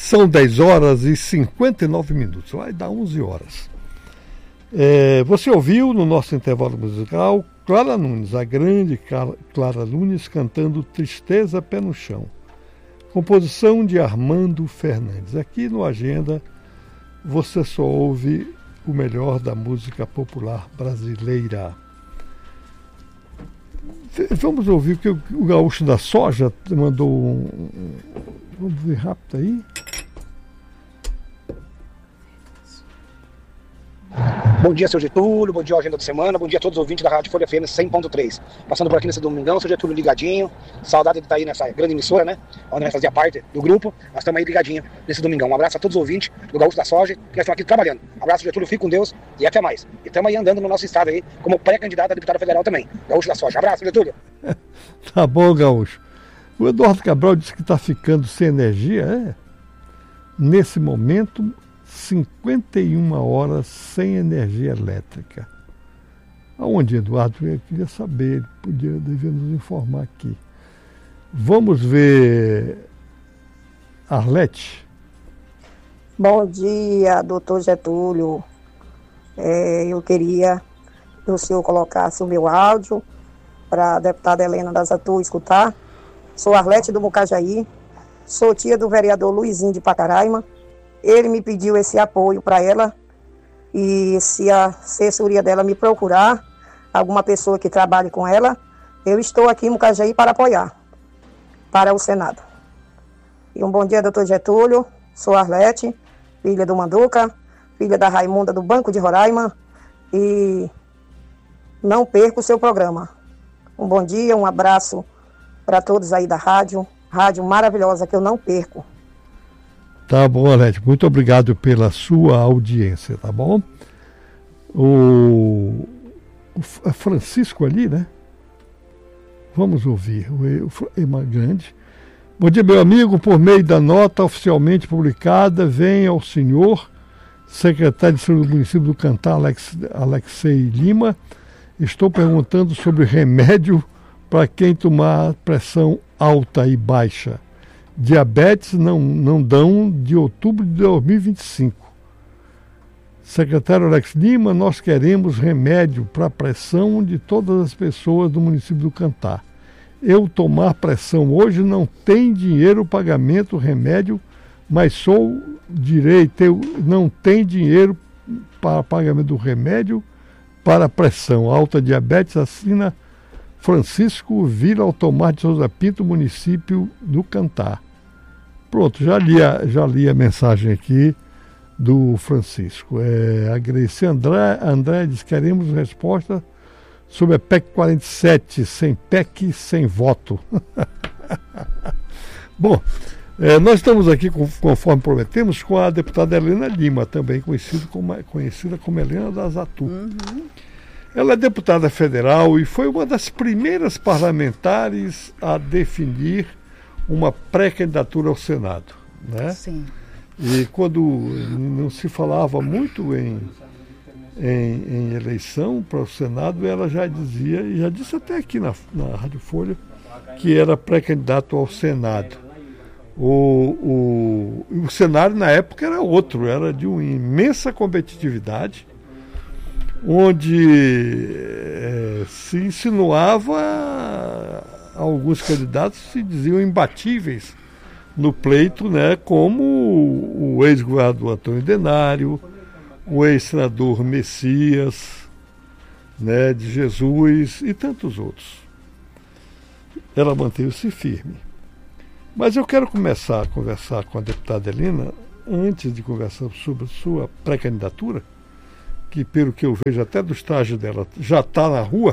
São 10 horas e 59 minutos, vai dar 11 horas. Você ouviu no nosso intervalo musical Clara Nunes, a grande Clara Nunes, cantando Tristeza Pé no Chão. Composição de Armando Fernandes. Aqui no Agenda você só ouve o melhor da música popular brasileira. Vamos ouvir o que o Gaúcho da Soja mandou vamos ver rápido aí. Bom dia, seu Getúlio, bom dia, Agenda da Semana, bom dia a todos os ouvintes da Rádio Folha FM 100.3. Passando por aqui nesse domingão, seu Getúlio ligadinho, saudade de estar aí nessa grande emissora, né, onde nós fazia parte do grupo, nós estamos aí ligadinho nesse domingão. Um abraço a todos os ouvintes do Gaúcho da Soja, que nós estamos aqui trabalhando. Abraço, Getúlio, fique com Deus e até mais. E estamos aí andando no nosso estado aí, como pré-candidato a deputado federal também, Gaúcho da Soja. Abraço, Getúlio. Tá bom, Gaúcho. O Eduardo Cabral disse que está ficando sem energia, nesse momento... 51 horas sem energia elétrica. Aonde, Eduardo? Eu queria saber, ele devia nos informar aqui. Vamos ver Arlete. Bom dia, doutor Getúlio. Eu queria que o senhor colocasse o meu áudio para a deputada Helena das Atu escutar. Sou Arlete do Mucajaí, sou tia do vereador Luizinho de Pacaraima. Ele me pediu esse apoio para ela e se a assessoria dela me procurar, alguma pessoa que trabalhe com ela, eu estou aqui em Mucajaí para apoiar, para o Senado. E um bom dia, doutor Getúlio. Sou Arlete, filha do Manduca, filha da Raimunda do Banco de Roraima e não perca o seu programa. Um bom dia, um abraço para todos aí da rádio maravilhosa que eu não perco. Tá bom, Arlete, muito obrigado pela sua audiência, tá bom? O Francisco ali, né? Vamos ouvir o Ema Grande. Bom dia, meu amigo, por meio da nota oficialmente publicada, vem ao senhor, secretário de Saúde do município do Cantá, Alexei Lima. Estou perguntando sobre remédio para quem tomar pressão alta e baixa. Diabetes não dão de outubro de 2025. Secretário Alex Lima, nós queremos remédio para a pressão de todas as pessoas do município do Cantá. Eu tomar pressão hoje não tem dinheiro, pagamento, remédio, mas sou direito, eu não tem dinheiro para pagamento do remédio para pressão. Alta diabetes, assina Francisco Vila Altomar de Souza Pinto, município do Cantá. Pronto, já li a mensagem aqui do Francisco. A Grace André diz: queremos resposta sobre a PEC 47, sem PEC, sem voto. Bom, nós estamos aqui, conforme prometemos, com a deputada Helena Lima, também conhecida como Helena das Atu. Uhum. Ela é deputada federal e foi uma das primeiras parlamentares a definir uma pré-candidatura ao Senado, né? Sim. E quando não se falava muito em eleição para o Senado, ela já dizia, e já disse até aqui na Rádio Folha, que era pré-candidato ao Senado. O cenário na época era outro, era de uma imensa competitividade, onde se insinuava, alguns candidatos se diziam imbatíveis no pleito, né, como o ex-governador Antônio Denário, o ex-senador Messias, né, de Jesus e tantos outros. Ela manteve-se firme. Mas eu quero começar a conversar com a deputada Helena, antes de conversar sobre sua pré-candidatura, que pelo que eu vejo até do estágio dela já está na rua.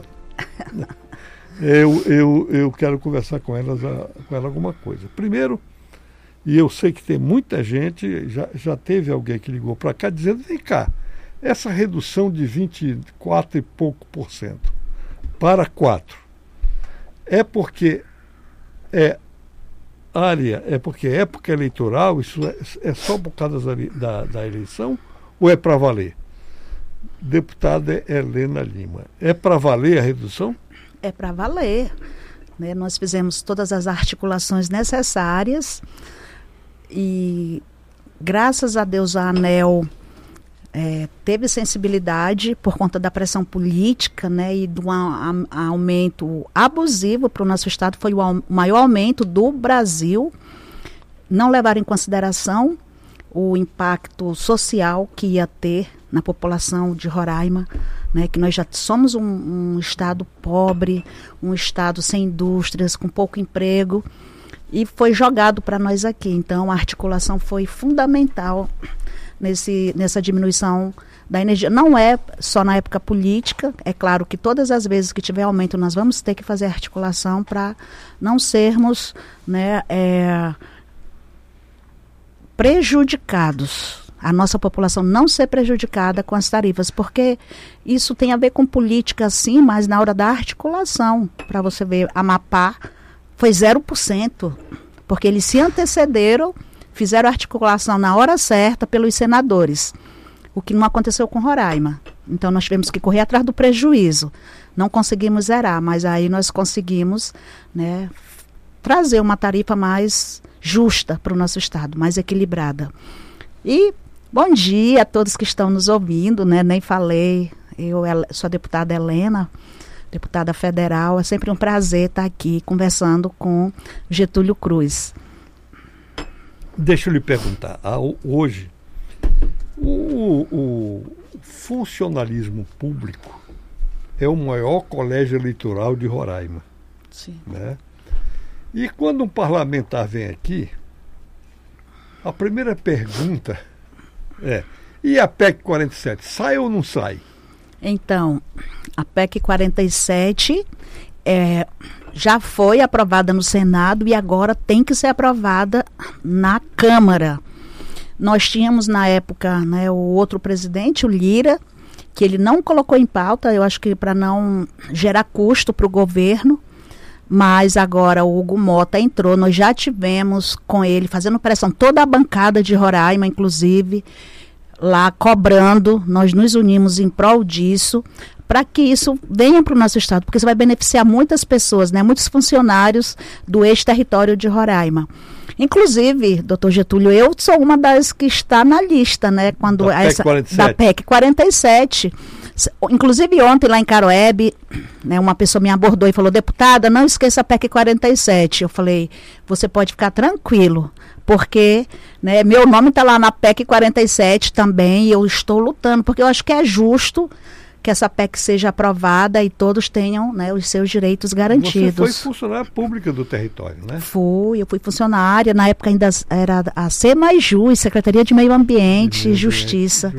Eu quero conversar com ela alguma coisa. Primeiro, e eu sei que tem muita gente, já teve alguém que ligou para cá dizendo: vem cá, essa redução de 24 e pouco por cento para 4%, é porque é porque é época eleitoral, isso é só por causa da eleição, ou é para valer? Deputada Helena Lima, é para valer a redução? É para valer, né? Nós fizemos todas as articulações necessárias e graças a Deus a ANEEL teve sensibilidade por conta da pressão política, né, e do aumento abusivo para o nosso estado, foi o maior aumento do Brasil. Não levaram em consideração o impacto social que ia ter na população de Roraima, né, que nós já somos um estado pobre, um estado sem indústrias, com pouco emprego, e foi jogado para nós aqui. Então a articulação foi fundamental nessa diminuição da energia. Não é só na época política, é claro que todas as vezes que tiver aumento nós vamos ter que fazer articulação para não sermos, né, prejudicados, a nossa população não ser prejudicada com as tarifas, porque isso tem a ver com política sim, mas na hora da articulação, para você ver, Amapá foi 0%, porque eles se antecederam, fizeram a articulação na hora certa pelos senadores, o que não aconteceu com Roraima. Então nós tivemos que correr atrás do prejuízo, não conseguimos zerar, mas aí nós conseguimos, né, trazer uma tarifa mais justa para o nosso estado, mais equilibrada. E bom dia a todos que estão nos ouvindo, né? Nem falei, eu sou a deputada Helena, deputada federal, é sempre um prazer estar aqui conversando com Getúlio Cruz. Deixa eu lhe perguntar, hoje o funcionalismo público é o maior colégio eleitoral de Roraima. Sim. Né? E quando um parlamentar vem aqui, a primeira pergunta é: e a PEC 47, sai ou não sai? Então, a PEC 47 já foi aprovada no Senado e agora tem que ser aprovada na Câmara. Nós tínhamos na época, né, o outro presidente, o Lira, que ele não colocou em pauta, eu acho que para não gerar custo para o governo, mas agora o Hugo Mota entrou, nós já tivemos com ele, fazendo pressão, toda a bancada de Roraima, inclusive, lá cobrando, nós nos unimos em prol disso, para que isso venha para o nosso estado, porque isso vai beneficiar muitas pessoas, né, muitos funcionários do ex-território de Roraima. Inclusive, doutor Getúlio, eu sou uma das que está na lista, né, quando da PEC 47. Inclusive ontem lá em Caroebe, né, uma pessoa me abordou e falou: deputada, não esqueça a PEC 47. Eu falei: você pode ficar tranquilo, porque, né, meu nome está lá na PEC 47 também, e eu estou lutando, porque eu acho que é justo que essa PEC seja aprovada e todos tenham, né, os seus direitos garantidos. Você foi funcionária pública do território, né? Eu fui funcionária, na época ainda era a SEMAIJUS, Secretaria de Meio Ambiente e Justiça.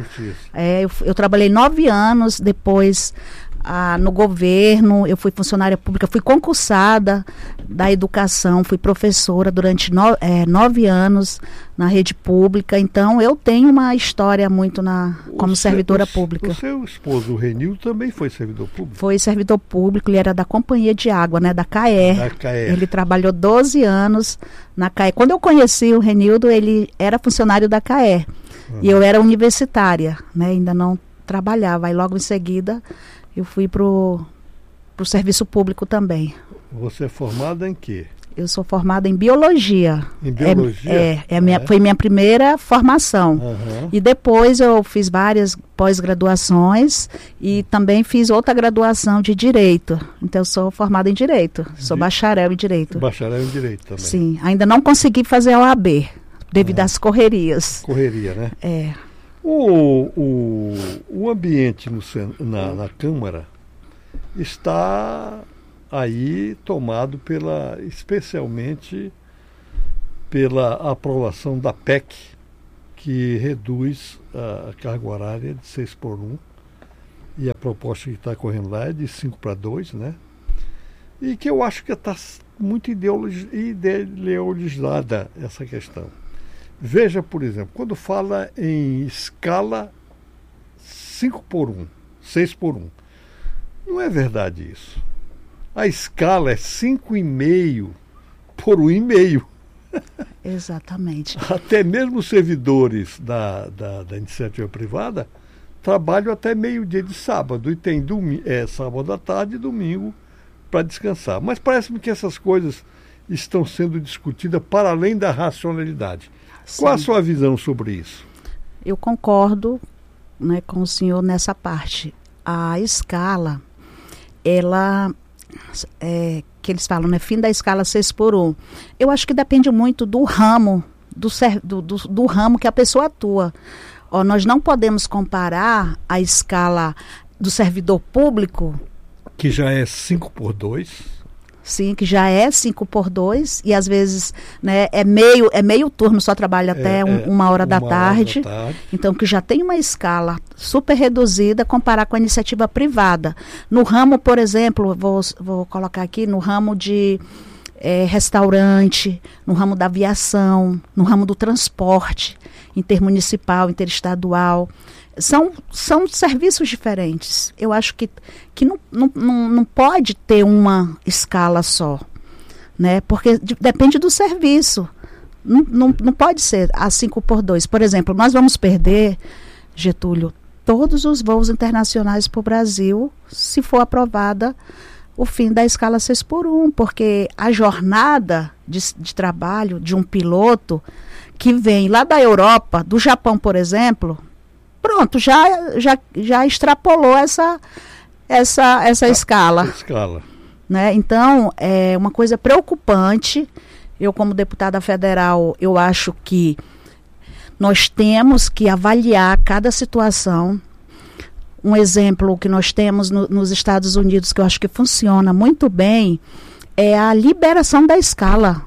Eu trabalhei 9 anos, depois no governo, eu fui funcionária pública, fui concursada da educação, fui professora durante 9 anos na rede pública, então eu tenho uma história muito como servidora pública. O seu esposo, o Renildo, também foi servidor público? Foi servidor público, ele era da Companhia de Água, né, da CAER. Ele trabalhou 12 anos na CAER. Quando eu conheci o Renildo, ele era funcionário da CAER, e eu era universitária, né, ainda não trabalhava, aí logo em seguida eu fui para o serviço público também. Você é formada em quê? Eu sou formada em biologia. Em biologia? Foi minha primeira formação. Uhum. E depois eu fiz várias pós-graduações e também fiz outra graduação de Direito. Então eu sou formada em Direito. Sou bacharel em Direito. Bacharel em Direito também. Sim. Ainda não consegui fazer a OAB, devido às correrias. Correria, né? É. O ambiente na Câmara está aí tomado especialmente pela aprovação da PEC, que reduz a carga horária de 6/1, e a proposta que está correndo lá é de 5/2, né? E que eu acho que está muito ideologizada essa questão. Veja, por exemplo, quando fala em escala 5/1, 6/1, não é verdade isso. A escala é 5,5 por 1,5. Exatamente. Até mesmo os servidores da iniciativa privada trabalham até meio-dia de sábado, e tem sábado à tarde e domingo para descansar. Mas parece-me que essas coisas estão sendo discutidas para além da racionalidade. Sim. Qual a sua visão sobre isso? Eu concordo, né, com o senhor nessa parte. A escala, ela, que eles falam, né, fim da escala 6x1. Eu acho que depende muito do ramo, do ramo que a pessoa atua. Nós não podemos comparar a escala do servidor público, que já é 5x2. Sim, que já é 5x2 e às vezes, né, é meio turno, só trabalha até 1h da tarde. Então, que já tem uma escala super reduzida comparar com a iniciativa privada. No ramo, por exemplo, vou colocar aqui, no ramo de restaurante, no ramo da aviação, no ramo do transporte intermunicipal, interestadual. São serviços diferentes. Eu acho que não pode ter uma escala só, né? Porque depende do serviço. Não pode ser a 5x2. Por exemplo, nós vamos perder, Getúlio, todos os voos internacionais para o Brasil se for aprovada o fim da escala 6x1, porque a jornada de trabalho de um piloto que vem lá da Europa, do Japão, por exemplo, pronto, já extrapolou essa escala. Né? Então, é uma coisa preocupante. Eu, como deputada federal, eu acho que nós temos que avaliar cada situação. Um exemplo que nós temos nos Estados Unidos, que eu acho que funciona muito bem, é a liberação da escala.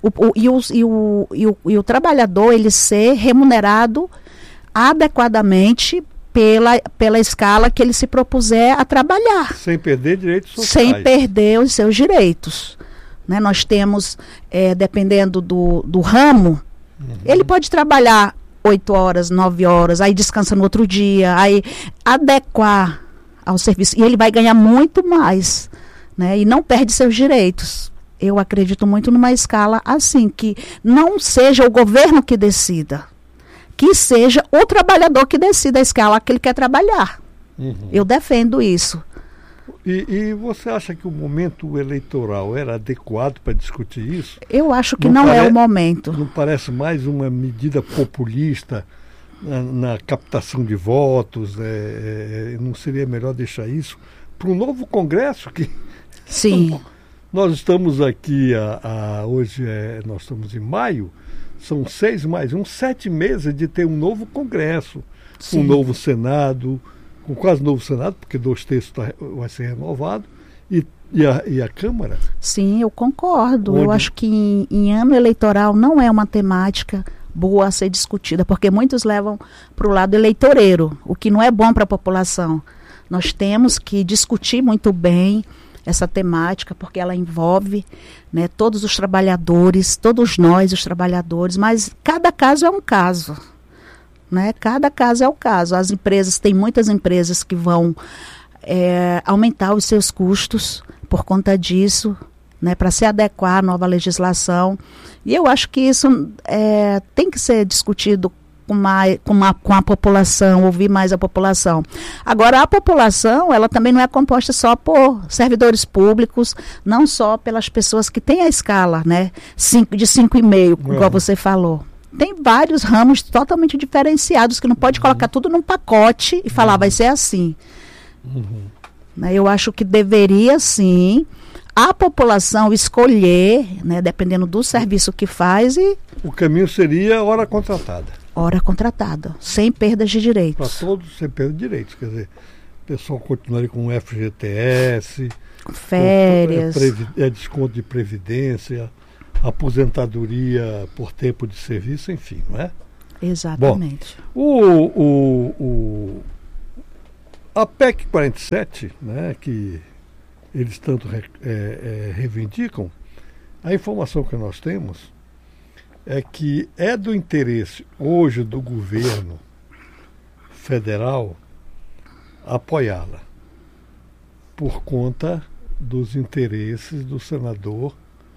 O trabalhador, ele ser remunerado adequadamente pela escala que ele se propuser a trabalhar. Sem perder direitos sociais. Sem perder os seus direitos. Né? Nós temos, dependendo do ramo, ele pode trabalhar 8 horas, 9 horas, aí descansa no outro dia, aí adequar ao serviço. E ele vai ganhar muito mais, né? E não perde seus direitos. Eu acredito muito numa escala assim, que não seja o governo que decida, que seja o trabalhador que decida a escala que ele quer trabalhar. Eu defendo isso. E você acha que o momento eleitoral era adequado para discutir isso? Eu acho que não é o momento. Não parece mais uma medida populista na captação de votos? Não seria melhor deixar isso para um novo Congresso? Sim. Nós estamos aqui, hoje nós estamos em maio, são 6 mais 1, 7 meses de ter um novo Congresso, um novo Senado, com quase novo Senado, porque 2/3 vai ser renovado, e a Câmara? Sim, eu concordo. Eu acho que em ano eleitoral não é uma temática boa a ser discutida, porque muitos levam para o lado eleitoreiro, o que não é bom para a população. Nós temos que discutir muito bem essa temática, porque ela envolve, né, todos os trabalhadores, todos nós, os trabalhadores, mas cada caso é um caso. Né? Cada caso é o caso. As empresas, tem muitas empresas que vão aumentar os seus custos por conta disso, né, para se adequar à nova legislação. E eu acho que isso tem que ser discutido com a população, ouvir mais a população. Agora, a população, ela também não é composta só por servidores públicos, não só pelas pessoas que têm a escala, né, de 5,5, igual você falou. Tem vários ramos totalmente diferenciados, que não pode colocar tudo num pacote e falar, vai ser assim. Né, eu acho que deveria, sim, a população escolher, né, dependendo do serviço que faz. O caminho seria hora contratada. Hora contratada, sem perdas de direitos. Para todos, sem perda de direitos. Quer dizer, o pessoal continuaria com FGTS, férias, desconto de previdência, aposentadoria por tempo de serviço, enfim, não é? Exatamente. Bom, a PEC 47, né, que eles tanto reivindicam, a informação que nós temos é que é do interesse hoje do governo federal apoiá-la, por conta dos interesses do senador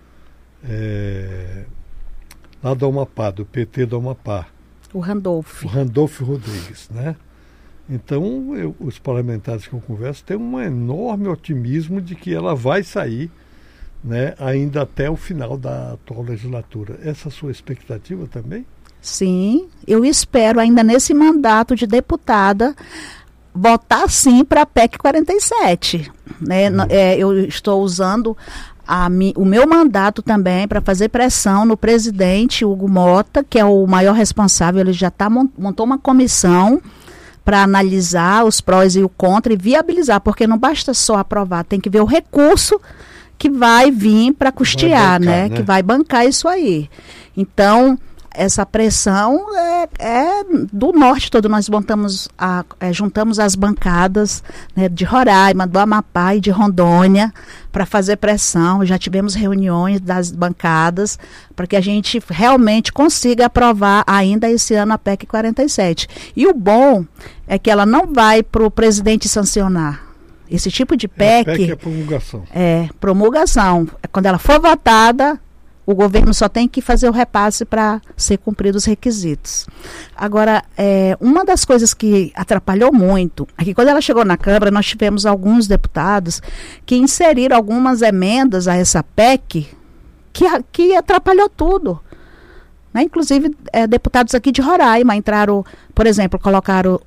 lá do Amapá, do PT do Amapá. O Randolfo Rodrigues, né? Então, os parlamentares que eu converso têm um enorme otimismo de que ela vai sair né, ainda até o final da atual legislatura. Essa é a ssua expectativa também? Sim, eu espero ainda nesse mandato de deputada votar sim para a PEC 47. Né? Eu estou usando o meu mandato também para fazer pressão no presidente Hugo Mota, que é o maior responsável. Ele já montou uma comissão para analisar os prós e o contra e viabilizar, porque não basta só aprovar, tem que ver o recurso que vai vir para custear, né? Que vai bancar isso aí. Então, essa pressão é do norte todo. Nós juntamos as bancadas, né, de Roraima, do Amapá e de Rondônia para fazer pressão. Já tivemos reuniões das bancadas para que a gente realmente consiga aprovar ainda esse ano a PEC 47. E o bom é que ela não vai para o presidente sancionar. Esse tipo de PEC... A PEC é promulgação. É, promulgação. Quando ela for votada, o governo só tem que fazer o repasse para ser cumpridos os requisitos. Agora, uma das coisas que atrapalhou muito é que quando ela chegou na Câmara, nós tivemos alguns deputados que inseriram algumas emendas a essa PEC que atrapalhou tudo. Né? Inclusive, deputados aqui de Roraima entraram, por exemplo, colocaram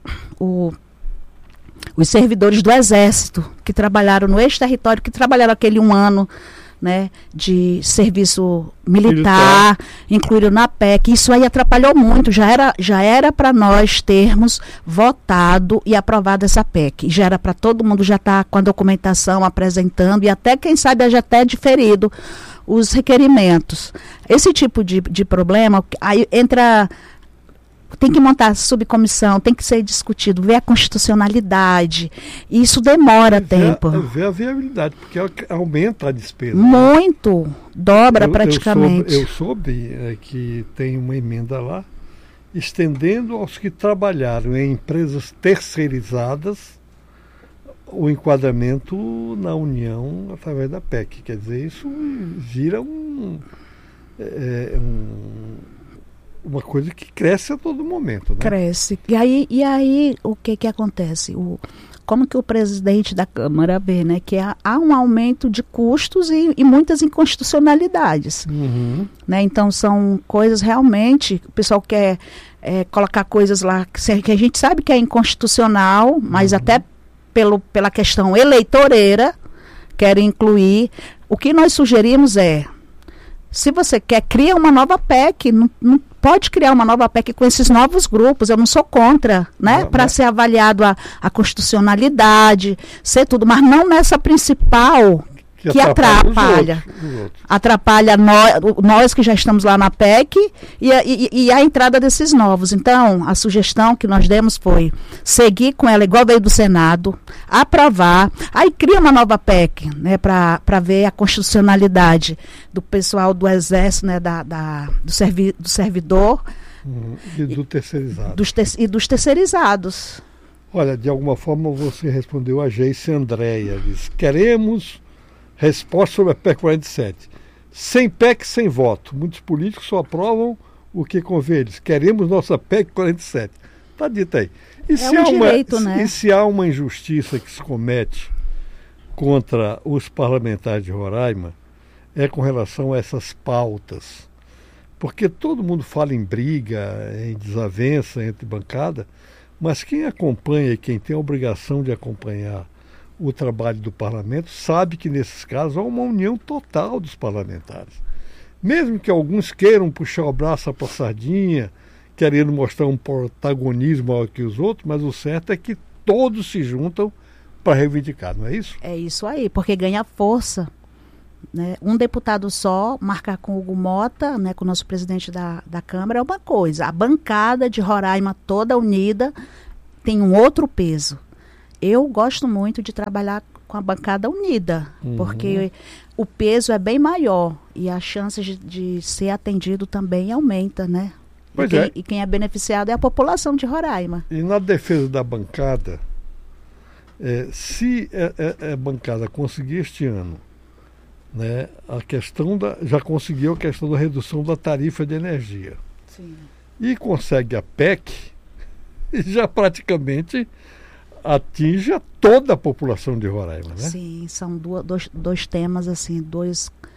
os servidores do Exército que trabalharam no ex-território, que trabalharam aquele 1 ano, né, de serviço militar, incluíram na PEC. Isso aí atrapalhou muito. Já era para nós termos votado e aprovado essa PEC. Já era para todo mundo já estar com a documentação apresentando e até, quem sabe, já até diferido os requerimentos. Esse tipo de problema, aí entra... Tem que montar subcomissão, tem que ser discutido, ver a constitucionalidade. E isso demora tempo. Ver a viabilidade, porque aumenta a despesa. Muito, né? Dobra praticamente. Eu soube que tem uma emenda lá, estendendo aos que trabalharam em empresas terceirizadas o enquadramento na União através da PEC. Quer dizer, isso vira uma coisa que cresce a todo momento, né? Cresce. E aí o que acontece? Como que o presidente da Câmara vê, né? Que há um aumento de custos e muitas inconstitucionalidades. Uhum. Né? Então, são coisas realmente... O pessoal quer colocar coisas lá que a gente sabe que é inconstitucional, mas até pela questão eleitoreira, querem incluir. O que nós sugerimos se você quer, cria uma nova PEC, não pode criar uma nova PEC com esses novos grupos, eu não sou contra, né? Para ser avaliado a constitucionalidade, ser tudo, mas não nessa principal que atrapalha. Atrapalha nós que já estamos lá na PEC e a entrada desses novos. Então, a sugestão que nós demos foi seguir com ela igual veio do Senado, aprovar, aí cria uma nova PEC, né, para ver a constitucionalidade do pessoal do Exército, né, do servidor e do terceirizado. E dos terceirizados. Olha, de alguma forma você respondeu a Geice Andréia, diz: queremos resposta sobre a PEC 47. Sem PEC, sem voto. Muitos políticos só aprovam o que convém eles. Queremos nossa PEC 47. Está dito aí. E se há uma injustiça que se comete contra os parlamentares de Roraima, é com relação a essas pautas. Porque todo mundo fala em briga, em desavença entre bancada, mas quem acompanha e quem tem a obrigação de acompanhar o trabalho do parlamento sabe que nesses casos há uma união total dos parlamentares. Mesmo que alguns queiram puxar o braço para a sardinha, querendo mostrar um protagonismo maior que os outros, mas o certo é que todos se juntam para reivindicar, não é isso? É isso aí, porque ganha força. Né? Um deputado só marcar com o Hugo Mota, né, com o nosso presidente da Câmara, é uma coisa. A bancada de Roraima toda unida tem um outro peso. Eu gosto muito de trabalhar com a bancada unida, porque o peso é bem maior e a chance de ser atendido também aumenta, né? E quem é beneficiado é a população de Roraima. E na defesa da bancada, se a bancada conseguir este ano, né, já conseguiu a questão da redução da tarifa de energia. Sim. E consegue a PEC, já praticamente atinge toda a população de Roraima, né? Sim, são dois temas, assim, dois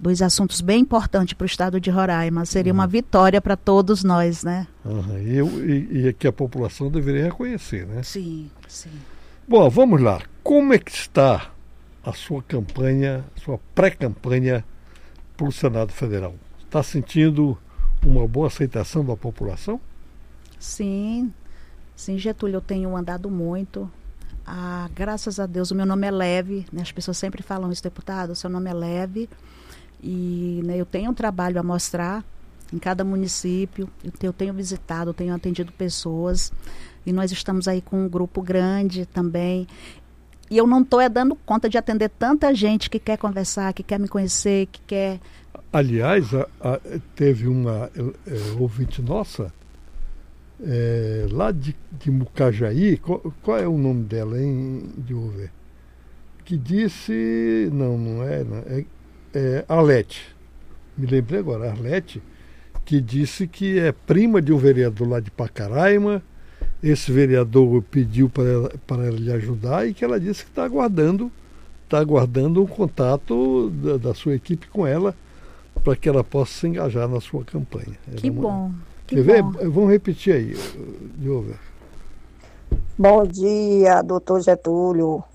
dois assuntos bem importantes para o estado de Roraima. Seria uma vitória para todos nós, né? E que a população deveria reconhecer, né? Sim, sim. Bom, vamos lá. Como é que está a sua campanha, sua pré-campanha para o Senado Federal? Está sentindo uma boa aceitação da população? Sim, Getúlio, eu tenho andado muito. Graças a Deus, o meu nome é leve, né? As pessoas sempre falam isso, deputado, o seu nome é leve. E, né, eu tenho um trabalho a mostrar em cada município. Eu tenho visitado, eu tenho atendido pessoas. E nós estamos aí com um grupo grande também. E eu não estou dando conta de atender tanta gente que quer conversar, que quer me conhecer, que quer... Aliás, teve uma ouvinte nossa, lá de Mucajaí, qual é o nome dela, hein, Diogo? Que disse, não é Arlete, me lembrei agora, Arlete, que disse que é prima de um vereador lá de Pacaraima. Esse vereador pediu para ela lhe ajudar e que ela disse que está aguardando um contato da sua equipe com ela para que ela possa se engajar na sua campanha. Que bom. Quer ver? Vamos repetir aí, Diogo. Bom dia, doutor Getúlio.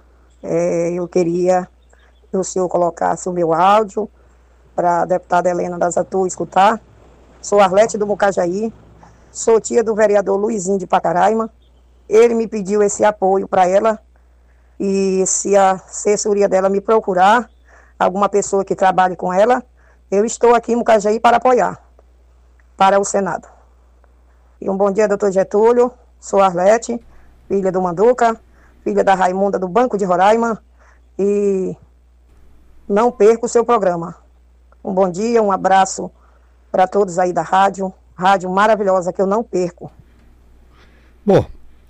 Eu queria que o senhor colocasse o meu áudio para a deputada Helena das Atu escutar. Sou Arlete do Mucajaí. Sou tia do vereador Luizinho de Pacaraima. Ele me pediu esse apoio para ela. E se a assessoria dela me procurar, alguma pessoa que trabalhe com ela, eu estou aqui em Mucajaí para apoiar, para o Senado. E um bom dia, doutor Getúlio. Sou Arlete, filha do Manduca, filha da Raimunda do Banco de Roraima. E não perca o seu programa. Um bom dia, um abraço para todos aí da rádio. Rádio maravilhosa que eu não perco. Bom,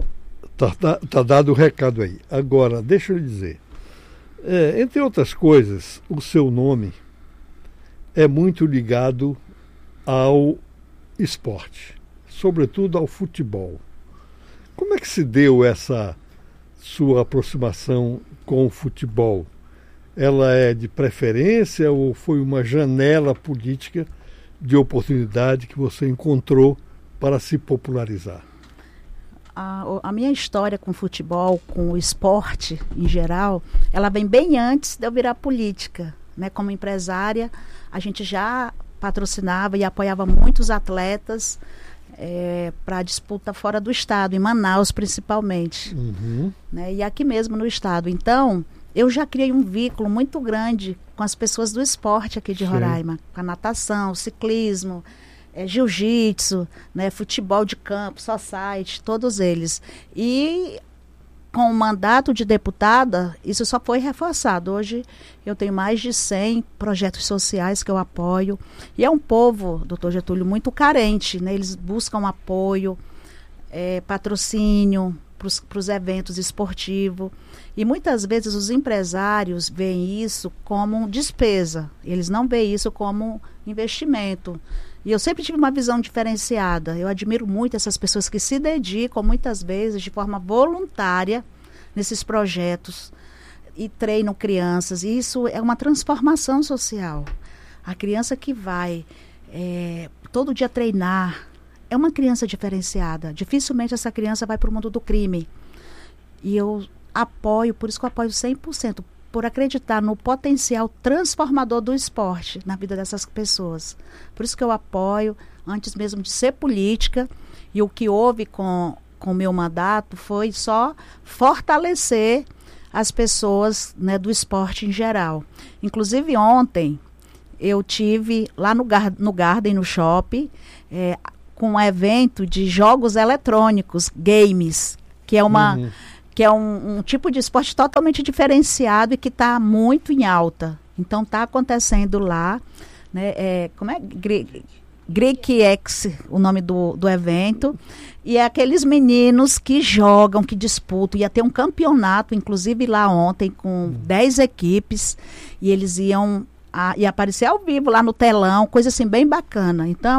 tá dado o recado aí. Agora, deixa eu lhe dizer. Entre outras coisas, o seu nome é muito ligado ao esporte, sobretudo ao futebol. Como é que se deu essa sua aproximação com o futebol? Ela é de preferência ou foi uma janela política de oportunidade que você encontrou para se popularizar? A minha história com o futebol, com o esporte em geral, ela vem bem antes de eu virar política, né? Como empresária, a gente já patrocinava e apoiava muitos atletas para disputa fora do estado, em Manaus principalmente, né? E aqui mesmo no estado. Então, eu já criei um vínculo muito grande com as pessoas do esporte aqui de Roraima, com a natação, ciclismo, jiu-jitsu, né, futebol de campo, society, todos eles. E com o mandato de deputada, isso só foi reforçado. Hoje eu tenho mais de 100 projetos sociais que eu apoio. E é um povo, doutor Getúlio, muito carente, né? Eles buscam apoio, patrocínio para os eventos esportivos. E muitas vezes os empresários veem isso como despesa. Eles não veem isso como investimento. E eu sempre tive uma visão diferenciada. Eu admiro muito essas pessoas que se dedicam, muitas vezes, de forma voluntária, nesses projetos e treinam crianças. E isso é uma transformação social. A criança que vai todo dia treinar é uma criança diferenciada. Dificilmente essa criança vai para o mundo do crime. E eu apoio, por isso que eu apoio 100%, por acreditar no potencial transformador do esporte na vida dessas pessoas. Por isso que eu apoio, antes mesmo de ser política, e o que houve com o meu mandato foi só fortalecer as pessoas, né, do esporte em geral. Inclusive ontem, eu tive lá no Garden, no shopping, com um evento de jogos eletrônicos, games, que é que é um tipo de esporte totalmente diferenciado e que está muito em alta. Então está acontecendo lá, né? Como é? Greek X, o nome do evento. E é aqueles meninos que jogam, que disputam. Ia ter um campeonato, inclusive lá ontem, com 10 equipes. E eles iam aparecer ao vivo lá no telão, coisa assim bem bacana. Então,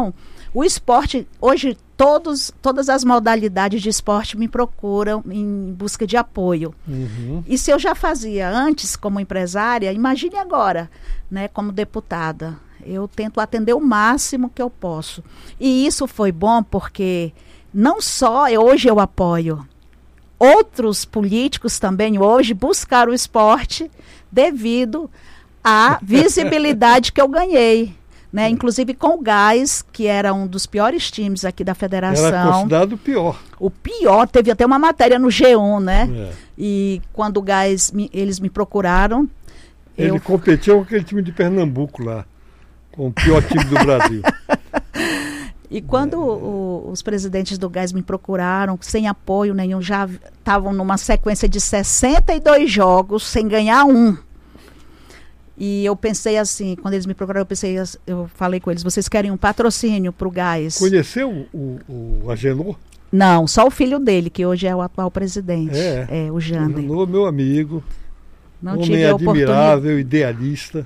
O esporte, hoje, todas as modalidades de esporte me procuram em busca de apoio. E se eu já fazia antes como empresária, imagine agora, né, como deputada. Eu tento atender o máximo que eu posso. E isso foi bom porque não só hoje eu apoio, outros políticos também hoje buscaram o esporte devido à visibilidade que eu ganhei. Né? Inclusive com o Gás, que era um dos piores times aqui da federação. Era considerado o pior. O pior, teve até uma matéria no G1, né? E quando o Gás, eles me procuraram... Ele competiu com aquele time de Pernambuco lá, com o pior time do Brasil. E quando os presidentes do Gás me procuraram, sem apoio nenhum, já estavam numa sequência de 62 jogos, sem ganhar um. E eu pensei assim, quando eles me procuraram, eu falei com eles, vocês querem um patrocínio para o Gás? Conheceu o Agenor? Não, só o filho dele, que hoje é o atual presidente. O Jander. Agenor, meu amigo, não homem tive a admirável, idealista.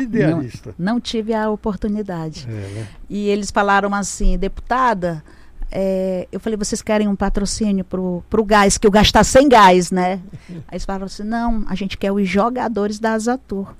Não tive a oportunidade. Né? E eles falaram assim, deputada, eu falei, vocês querem um patrocínio pro Gás, que o Gás está sem gás, né? Aí eles falaram assim, não, a gente quer os jogadores da Azatur.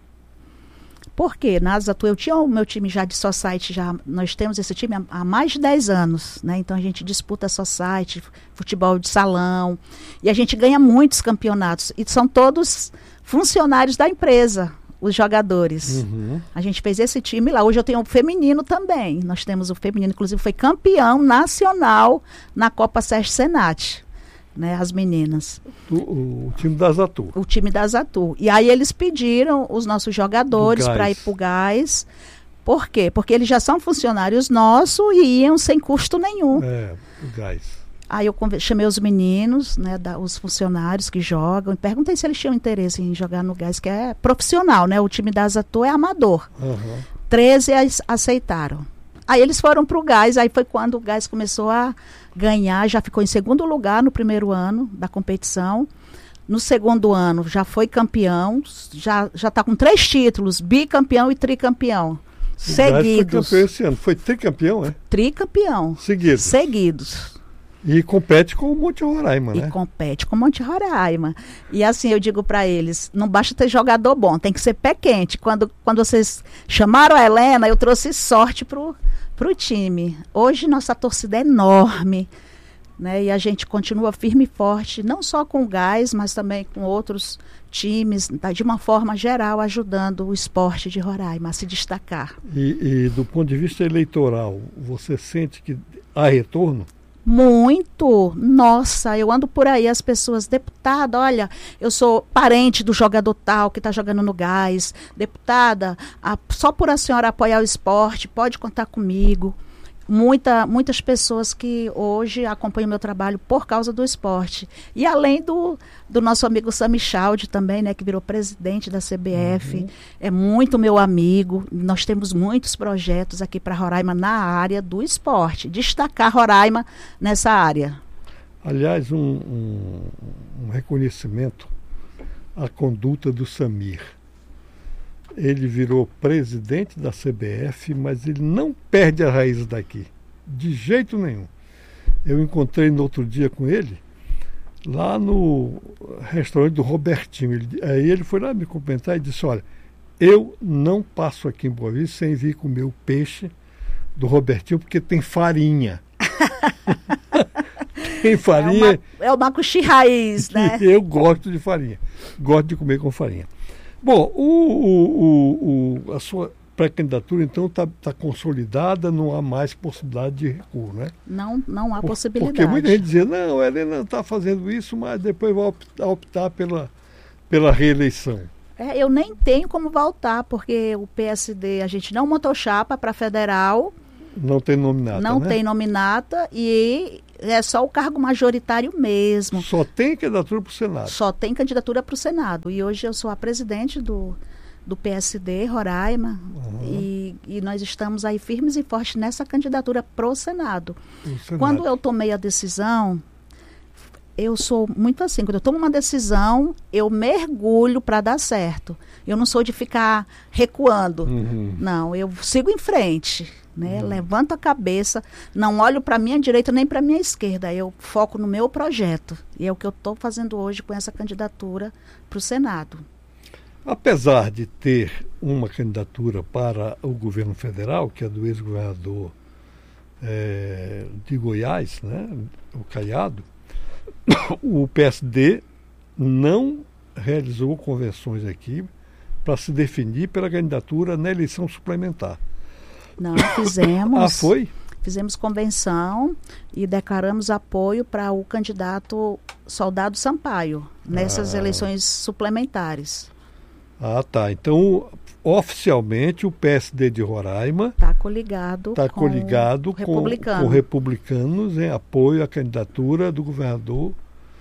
Por quê? Na Azatur, eu tinha o meu time já de society, nós temos esse time há mais de 10 anos, né? Então a gente disputa society, futebol de salão, e a gente ganha muitos campeonatos, e são todos funcionários da empresa, os jogadores. A gente fez esse time lá. Hoje eu tenho o feminino também. Nós temos o feminino, inclusive foi campeão nacional na Copa Sérgio Senat, né, as meninas. O time da Azatur. O time da Azatur. E aí eles pediram os nossos jogadores para ir para o Gás. Por quê? Porque eles já são funcionários nossos e iam sem custo nenhum. O Gás. Aí eu chamei os meninos, né, os funcionários que jogam, e perguntei se eles tinham interesse em jogar no Gás, que é profissional, né? O time da Azatur é amador. 13 aceitaram. Aí eles foram para o Gás, aí foi quando o Gás começou a ganhar, já ficou em segundo lugar no primeiro ano da competição. No segundo ano já foi campeão, já está com 3 títulos, bicampeão e tricampeão. Seguidos. Foi campeão esse ano. Foi tricampeão, é? Tricampeão. Seguidos. E compete com o Monte Roraima, né? E compete com o Monte Roraima. E assim, eu digo para eles, não basta ter jogador bom, tem que ser pé quente. Quando vocês chamaram a Helena, eu trouxe sorte pro time. Hoje nossa torcida é enorme, né? E a gente continua firme e forte, não só com o Gás, mas também com outros times, de uma forma geral, ajudando o esporte de Roraima a se destacar. E do ponto de vista eleitoral, você sente que há retorno? Muito. Nossa, eu ando por aí, as pessoas, deputada, olha, eu sou parente do jogador tal que está jogando no Gás. Deputada, só por a senhora apoiar o esporte, pode contar comigo. Muitas pessoas que hoje acompanham o meu trabalho por causa do esporte. E além do nosso amigo Sami Chaldi também, né, que virou presidente da CBF, é muito meu amigo. Nós temos muitos projetos aqui para Roraima na área do esporte, destacar Roraima nessa área. Aliás, um reconhecimento à conduta do Samir. Ele virou presidente da CBF, mas ele não perde a raiz daqui, de jeito nenhum. Eu encontrei no outro dia com ele, lá no restaurante do Robertinho. Aí ele foi lá me cumprimentar e disse, olha, eu não passo aqui em Boa Vista sem vir comer o peixe do Robertinho, porque tem farinha. Tem farinha. É o macuxi raiz, né? Eu gosto de farinha, gosto de comer com farinha. Bom, a sua pré-candidatura, então, está consolidada, não há mais possibilidade de recuo, né? Não há possibilidade. Porque muita gente dizia, não, a Helena não está fazendo isso, mas depois vai optar pela reeleição. Eu nem tenho como voltar, porque o PSD, a gente não montou chapa para federal. Não tem nominata, Não tem nominata e é só o cargo majoritário mesmo. Só tem candidatura para o Senado? Só tem candidatura para o Senado. E hoje eu sou a presidente do PSD, Roraima, e nós estamos aí firmes e fortes nessa candidatura para o Senado. Quando eu tomei a decisão, eu sou muito assim, quando eu tomo uma decisão, eu mergulho para dar certo. Eu não sou de ficar recuando. Não, eu sigo em frente. né? Levanto a cabeça, não olho para a minha direita nem para a minha esquerda, eu foco no meu projeto. E é o que eu estou fazendo hoje com essa candidatura para o Senado. Apesar de ter uma candidatura para o governo federal, que é do ex-governador de Goiás, né, o Caiado, o PSD não realizou convenções aqui para se definir pela candidatura na eleição suplementar. Não, fizemos. Ah, foi? Fizemos convenção e declaramos apoio para o candidato Soldado Sampaio nessas eleições suplementares. Ah, tá. Então, oficialmente, o PSD de Roraima está coligado com republicanos em apoio à candidatura do governador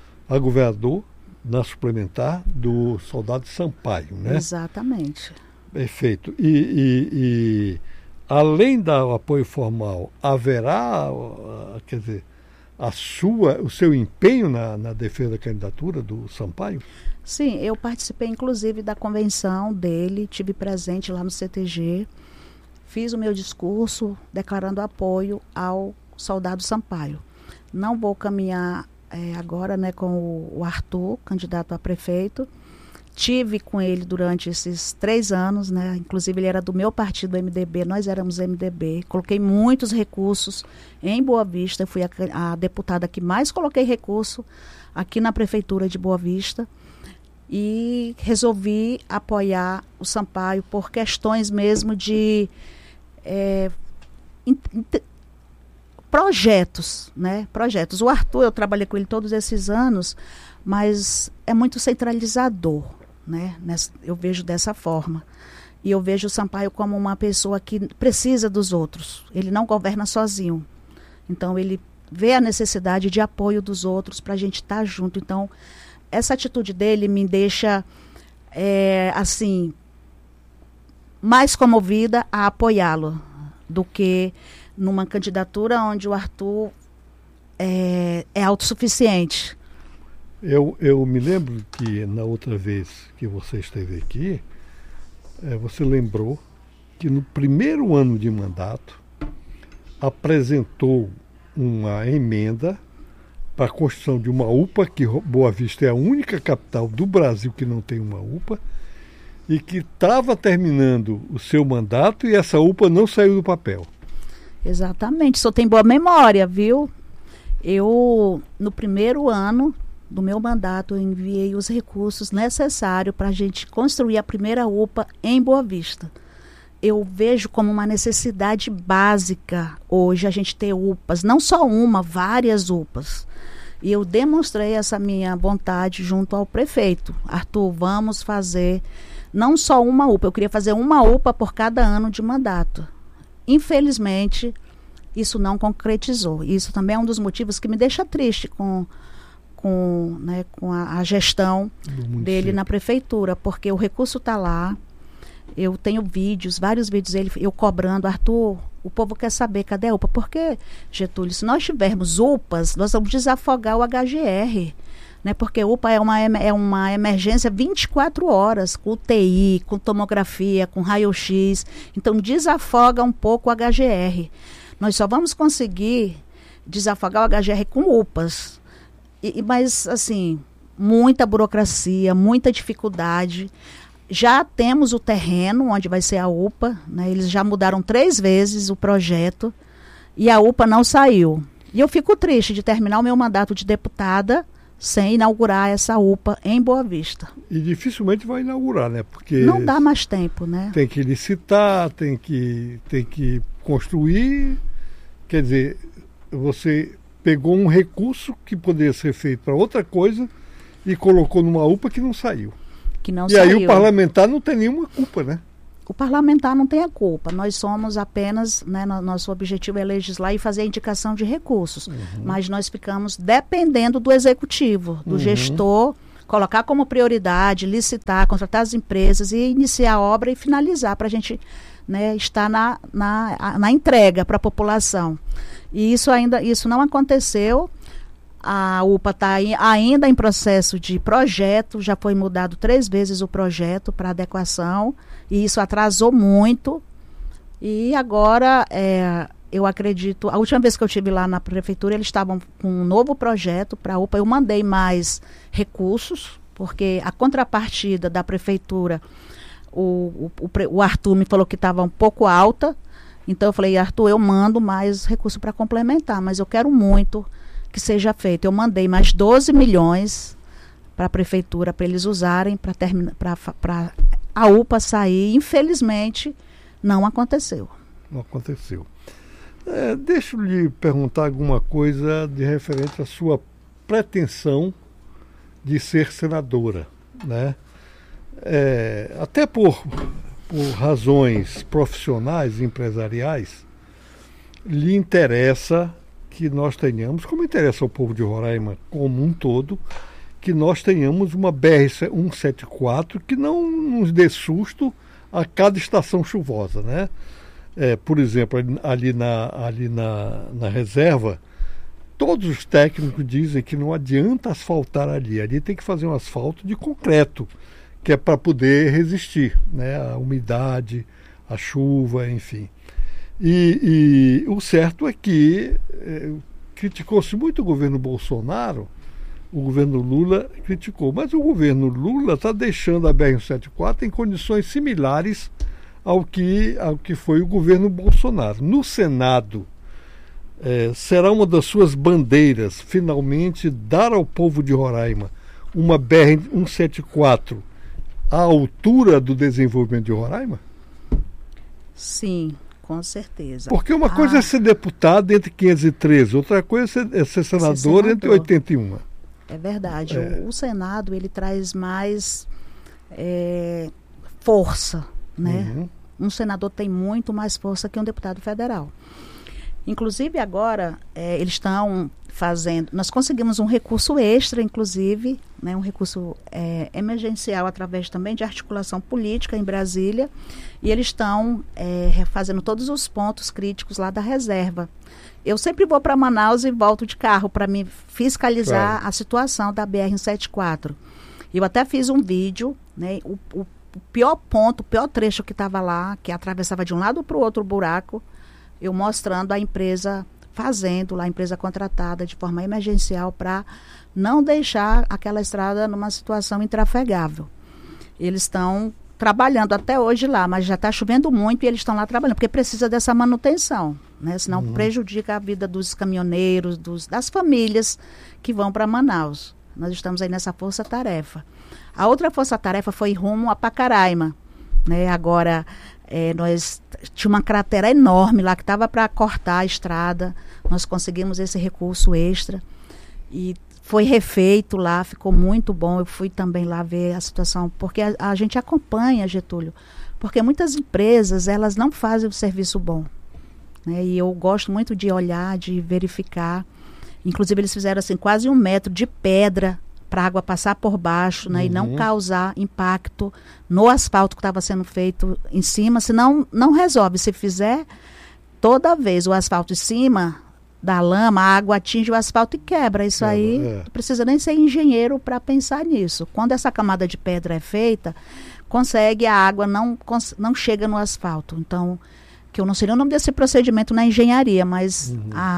na suplementar do Soldado Sampaio, né? Exatamente. Perfeito. E além do apoio formal, haverá, quer dizer, o seu empenho na defesa da candidatura do Sampaio? Sim, eu participei inclusive da convenção dele, tive presente lá no CTG, fiz o meu discurso declarando apoio ao Soldado Sampaio. Não vou caminhar agora, né, com o Arthur, candidato a prefeito. Tive com ele durante esses 3 anos, né, inclusive ele era do meu partido, MDB, nós éramos MDB. Coloquei muitos recursos em Boa Vista, fui a deputada que mais coloquei recurso aqui na prefeitura de Boa Vista. E resolvi apoiar o Sampaio por questões mesmo de projetos, né? Projetos. O Arthur, eu trabalhei com ele todos esses anos, mas é muito centralizador, né? Eu vejo dessa forma. E eu vejo o Sampaio como uma pessoa que precisa dos outros. Ele não governa sozinho. Então, ele vê a necessidade de apoio dos outros para a gente estar junto. Então, essa atitude dele me deixa, assim, mais comovida a apoiá-lo do que numa candidatura onde o Arthur é autossuficiente. Eu me lembro que na outra vez que você esteve aqui, você lembrou que no primeiro ano de mandato apresentou uma emenda para a construção de uma UPA, que Boa Vista é a única capital do Brasil que não tem uma UPA, e que estava terminando o seu mandato e essa UPA não saiu do papel. Exatamente, só tem boa memória, viu? Eu, no primeiro ano do meu mandato, eu enviei os recursos necessários para a gente construir a primeira UPA em Boa Vista. Eu vejo como uma necessidade básica hoje a gente ter UPAs, não só uma, várias UPAs. E eu demonstrei essa minha vontade junto ao prefeito. Arthur, vamos fazer não só uma UPA, eu queria fazer uma UPA por cada ano de mandato. Infelizmente, isso não concretizou. Isso também é um dos motivos que me deixa triste com a gestão dele na prefeitura, porque o recurso está lá. Eu tenho vários vídeos, eu cobrando, Arthur, o povo quer saber, cadê a UPA? Porque, Getúlio, se nós tivermos UPAs, nós vamos desafogar o HGR, né? Porque UPA é uma emergência 24 horas, com UTI, com tomografia, com raio-x, então desafoga um pouco o HGR. Nós só vamos conseguir desafogar o HGR com UPAs, mas, assim, muita burocracia, muita dificuldade. Já temos o terreno onde vai ser a UPA, né? Eles já mudaram 3 vezes o projeto e a UPA não saiu. E eu fico triste de terminar o meu mandato de deputada sem inaugurar essa UPA em Boa Vista. E dificilmente vai inaugurar, né? Porque não dá mais tempo, né? Tem que licitar, tem que construir. Quer dizer, você pegou um recurso que poderia ser feito para outra coisa e colocou numa UPA que não saiu. Aí o parlamentar não tem nenhuma culpa, né? O parlamentar não tem a culpa. Nós somos apenas, né, nosso objetivo é legislar e fazer a indicação de recursos. Uhum. Mas nós ficamos dependendo do executivo, do gestor, colocar como prioridade, licitar, contratar as empresas e iniciar a obra e finalizar para a gente, né, estar na entrega para a população. E isso não aconteceu. A UPA está ainda em processo de projeto, já foi mudado 3 vezes o projeto para adequação, e isso atrasou muito E agora, eu acredito, a última vez que eu estive lá na prefeitura, eles estavam com um novo projeto para a UPA. Eu mandei mais recursos, porque a contrapartida da prefeitura, o Arthur me falou que estava um pouco alta. Então eu falei, Arthur, eu mando mais recursos para complementar, mas eu quero muito que seja feito. Eu mandei mais 12 milhões para a prefeitura, para eles usarem, para a UPA sair. Infelizmente, não aconteceu. Não aconteceu. Deixa eu lhe perguntar alguma coisa de referente à sua pretensão de ser senadora, né? Até por razões profissionais e empresariais, lhe interessa que nós tenhamos, como interessa ao povo de Roraima como um todo, que nós tenhamos uma BR-174 que não nos dê susto a cada estação chuvosa, né? Por exemplo, ali na reserva, todos os técnicos dizem que não adianta asfaltar ali. Ali tem que fazer um asfalto de concreto, que é para poder resistir, né? A umidade, a chuva, enfim. E o certo é que criticou-se muito o governo Bolsonaro, o governo Lula criticou, mas o governo Lula está deixando a BR-174 em condições similares ao que foi o governo Bolsonaro. No Senado, será uma das suas bandeiras finalmente dar ao povo de Roraima uma BR-174 à altura do desenvolvimento de Roraima? Sim, com certeza. Porque uma coisa é ser deputado entre 513, outra coisa é ser senador entre 81. É verdade. O Senado, ele traz mais força, né? Uhum. Um senador tem muito mais força que um deputado federal. Inclusive agora, eles estão fazendo... Nós conseguimos um recurso extra, inclusive, né, um recurso emergencial através também de articulação política em Brasília, e eles estão refazendo todos os pontos críticos lá da reserva. Eu sempre vou para Manaus e volto de carro para me fiscalizar a situação da BR-174. Eu até fiz um vídeo, né, o pior ponto, o pior trecho que estava lá, que atravessava de um lado para o outro buraco, eu mostrando a empresa fazendo lá, a empresa contratada de forma emergencial para não deixar aquela estrada numa situação intrafegável. Eles estão trabalhando até hoje lá, mas já está chovendo muito e eles estão lá trabalhando, porque precisa dessa manutenção, né? Senão prejudica a vida dos caminhoneiros, das famílias que vão para Manaus. Nós estamos aí nessa força-tarefa. A outra força-tarefa foi rumo a Pacaraima, né? Agora, nós tinha uma cratera enorme lá que estava para cortar a estrada. Nós conseguimos esse recurso extra e foi refeito lá, ficou muito bom. Eu fui também lá ver a situação, porque a gente acompanha, Getúlio, porque muitas empresas, elas não fazem o serviço bom, né? E eu gosto muito de olhar, de verificar. Inclusive, eles fizeram assim, quase 1 metro de pedra para a água passar por baixo, né, e não causar impacto no asfalto que estava sendo feito em cima, senão não resolve. Se fizer toda vez o asfalto em cima da lama, a água atinge o asfalto e quebra. Isso aí não precisa nem ser engenheiro para pensar nisso. Quando essa camada de pedra é feita, a água não chega no asfalto. Então, que eu não sei o nome desse procedimento na engenharia, mas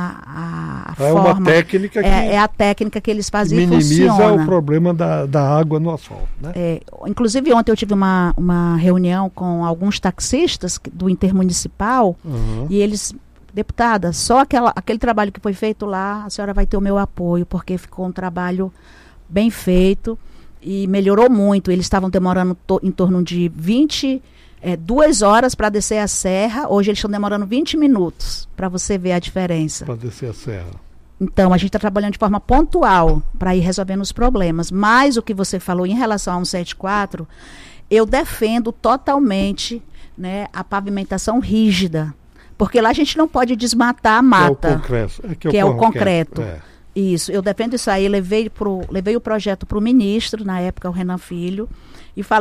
a forma... É uma técnica que... É a técnica que eles fazem e minimiza funciona. o problema da água no asfalto, né? Inclusive, ontem eu tive uma reunião com alguns taxistas do Intermunicipal e eles... Deputada, só aquele trabalho que foi feito lá, a senhora vai ter o meu apoio, porque ficou um trabalho bem feito e melhorou muito. Eles estavam demorando em torno de 2 horas para descer a serra. Hoje eles estão demorando 20 minutos, para você ver a diferença. Para descer a serra. Então, a gente está trabalhando de forma pontual para ir resolvendo os problemas. Mas o que você falou em relação a 174, eu defendo totalmente, né, a pavimentação rígida. Porque lá a gente não pode desmatar a mata, que é o concreto. Isso, eu defendo isso aí. Levei o projeto para o ministro, na época, o Renan Filho, e falei